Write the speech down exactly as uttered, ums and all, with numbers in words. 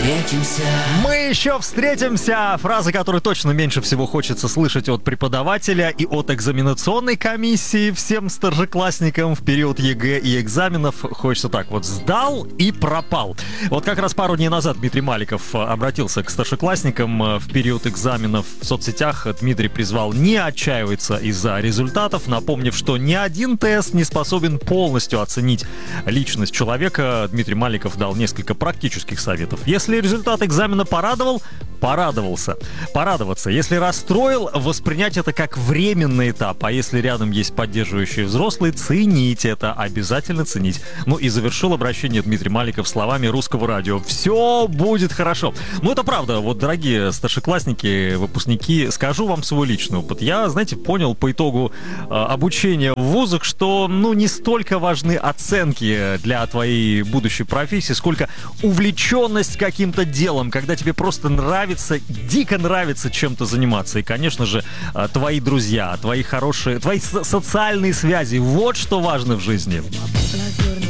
встретимся. Мы еще встретимся. Фраза, которую точно меньше всего хочется слышать от преподавателя и от экзаменационной комиссии. Всем старшеклассникам в период ЕГЭ и экзаменов хочется так вот: сдал и пропал. Вот как раз пару дней назад Дмитрий Маликов обратился к старшеклассникам в период экзаменов в соцсетях. Дмитрий призвал не отчаиваться из-за результатов, напомнив, что ни один тест не способен полностью оценить личность человека. Дмитрий Маликов дал несколько практических советов. Если результат экзамена порадовал, порадовался. Порадоваться. Если расстроил, воспринять это как временный этап. А если рядом есть поддерживающие взрослые, ценить это. Обязательно ценить. Ну и завершил обращение Дмитрий Маликов словами Русского радио: все будет хорошо. Ну это правда. Вот, дорогие старшеклассники, выпускники, скажу вам свой личный опыт. Я, знаете, понял по итогу э, обучения в вузах, что, ну, не столько важны оценки для твоей будущей профессии, сколько увлеченность каким-то делом, когда тебе просто нравится, дико нравится чем-то заниматься. И, конечно же, твои друзья, твои хорошие, твои социальные связи. Вот что важно в жизни.